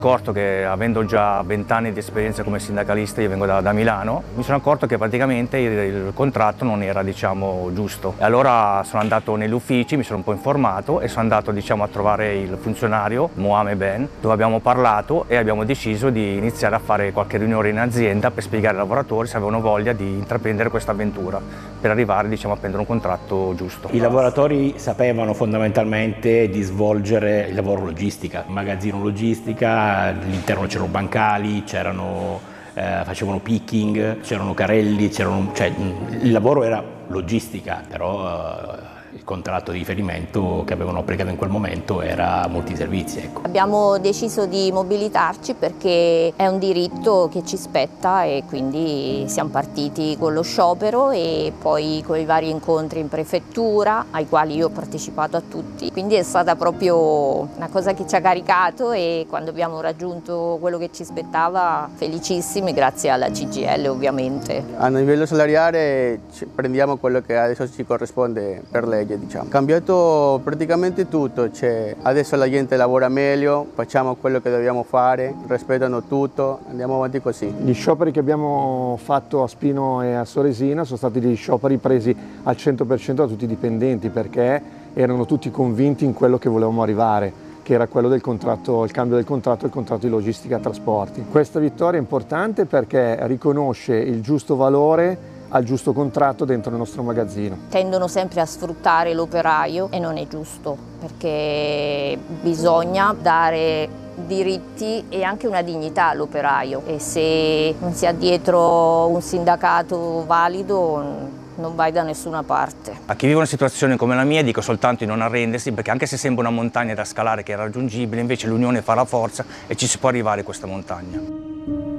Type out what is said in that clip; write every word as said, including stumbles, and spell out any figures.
Accorto che avendo già vent'anni di esperienza come sindacalista, io vengo da, da Milano, mi sono accorto che praticamente il, il contratto non era, diciamo, giusto. E allora sono andato negli uffici, mi sono un po' informato e sono andato, diciamo, a trovare il funzionario Mohamed Ben, dove abbiamo parlato e abbiamo deciso di iniziare a fare qualche riunione in azienda per spiegare ai lavoratori se avevano voglia di intraprendere questa avventura per arrivare, diciamo, a prendere un contratto giusto. I lavoratori sapevano fondamentalmente di svolgere il lavoro logistica, magazzino logistica. All'interno c'erano bancali, c'erano, eh, facevano picking, c'erano carrelli, c'erano, cioè, il lavoro era logistica, però eh, il contratto di riferimento che avevano applicato in quel momento era multiservizi. Ecco. Abbiamo deciso di mobilitarci perché è un diritto che ci spetta e quindi siamo partiti con lo sciopero e poi con i vari incontri in prefettura, ai quali io ho partecipato a tutti. Quindi è stata proprio una cosa che ci ha caricato e quando abbiamo raggiunto quello che ci spettava, felicissimi, grazie alla C G I L ovviamente. A livello salariale prendiamo quello che adesso ci corrisponde per legge. Diciamo. Cambiato praticamente tutto, cioè, adesso la gente lavora meglio, facciamo quello che dobbiamo fare, rispettano tutto, andiamo avanti così. Gli scioperi che abbiamo fatto a Spino e a Soresina sono stati degli scioperi presi al cento per cento da tutti i dipendenti perché erano tutti convinti in quello che volevamo arrivare, che era quello del contratto, il cambio del contratto e il contratto di logistica e trasporti. Questa vittoria è importante perché riconosce il giusto valore al giusto contratto dentro il nostro magazzino. Tendono sempre a sfruttare l'operaio e non è giusto perché bisogna dare diritti e anche una dignità all'operaio e se non si ha dietro un sindacato valido non vai da nessuna parte. A chi vive una situazione come la mia dico soltanto di non arrendersi perché anche se sembra una montagna da scalare che è raggiungibile, invece l'unione fa la forza e ci si può arrivare a questa montagna.